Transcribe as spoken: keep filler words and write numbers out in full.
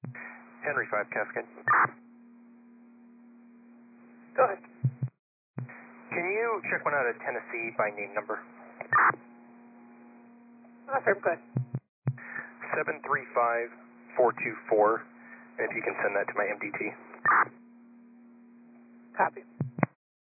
Henry five, Cascade. Go ahead. Can you check one out of Tennessee by name number? Affirm, go ahead. seven three five four two four, and if you can send that to my M D T. Copy.